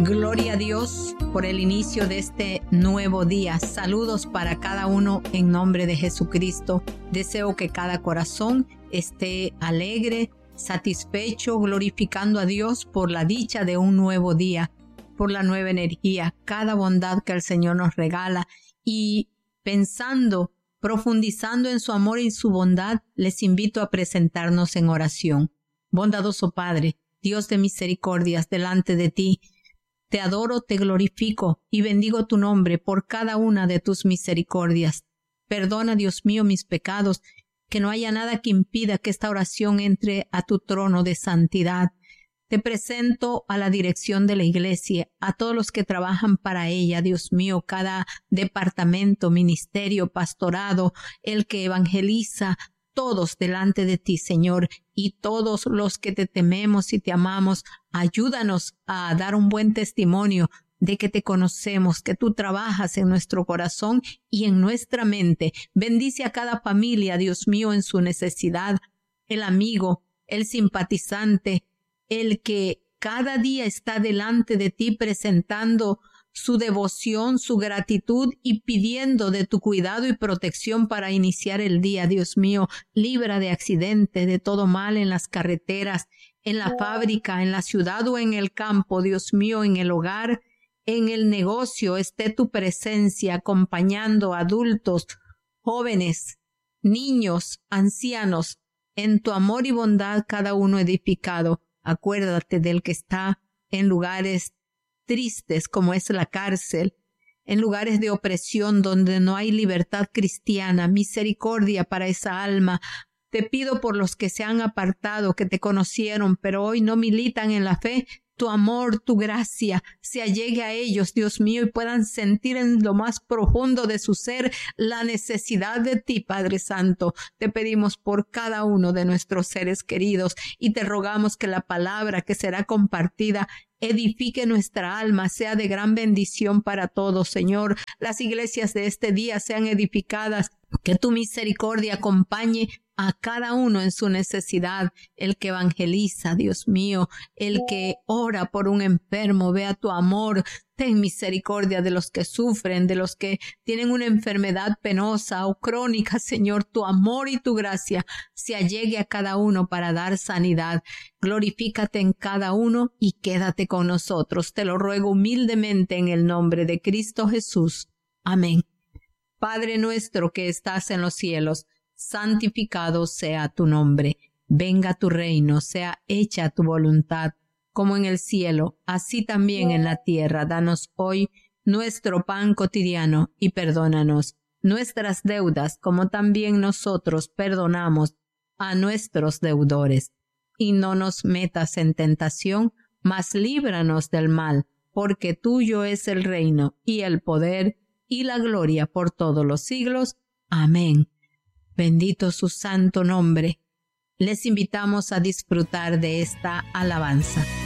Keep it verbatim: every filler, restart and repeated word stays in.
Gloria a Dios por el inicio de este nuevo día. Saludos para cada uno en nombre de Jesucristo. Deseo que cada corazón esté alegre, satisfecho, glorificando a Dios por la dicha de un nuevo día, por la nueva energía, cada bondad que el Señor nos regala, y pensando, profundizando en su amor y su bondad, les invito a presentarnos en oración. Bondadoso Padre, Dios de misericordias, delante de ti, te adoro, te glorifico y bendigo tu nombre por cada una de tus misericordias. Perdona, Dios mío, mis pecados, que no haya nada que impida que esta oración entre a tu trono de santidad. Te presento a la dirección de la iglesia, a todos los que trabajan para ella, Dios mío, cada departamento, ministerio, pastorado, el que evangeliza, todos delante de ti, Señor, y todos los que te tememos y te amamos, ayúdanos a dar un buen testimonio de que te conocemos, que tú trabajas en nuestro corazón y en nuestra mente. Bendice a cada familia, Dios mío, en su necesidad, el amigo, el simpatizante, el que cada día está delante de ti presentando su devoción, su gratitud y pidiendo de tu cuidado y protección para iniciar el día. Dios mío, libra de accidente, de todo mal en las carreteras, en la fábrica, en la ciudad o en el campo. Dios mío, en el hogar, en el negocio, esté tu presencia acompañando a adultos, jóvenes, niños, ancianos, en tu amor y bondad cada uno edificado. Acuérdate del que está en lugares tristes como es la cárcel, en lugares de opresión donde no hay libertad cristiana. Misericordia para esa alma. Te pido por los que se han apartado, que te conocieron, pero hoy no militan en la fe. Tu amor, tu gracia se allegue a ellos, Dios mío, y puedan sentir en lo más profundo de su ser la necesidad de ti, Padre Santo. Te pedimos por cada uno de nuestros seres queridos y te rogamos que la palabra que será compartida edifique nuestra alma, sea de gran bendición para todos, Señor. Las iglesias de este día sean edificadas, que tu misericordia acompañe a cada uno en su necesidad, el que evangeliza, Dios mío, el que ora por un enfermo, vea tu amor, ten misericordia de los que sufren, de los que tienen una enfermedad penosa o crónica, Señor, tu amor y tu gracia se allegue a cada uno para dar sanidad. Glorifícate en cada uno y quédate con nosotros. Te lo ruego humildemente en el nombre de Cristo Jesús. Amén. Padre nuestro que estás en los cielos, santificado sea tu nombre. Venga tu reino, sea hecha tu voluntad, como en el cielo, así también en la tierra. Danos hoy nuestro pan cotidiano y perdónanos nuestras deudas, como también nosotros perdonamos a nuestros deudores. Y no nos metas en tentación, mas líbranos del mal, porque tuyo es el reino y el poder y la gloria por todos los siglos. Amén. Bendito su santo nombre. Les invitamos a disfrutar de esta alabanza.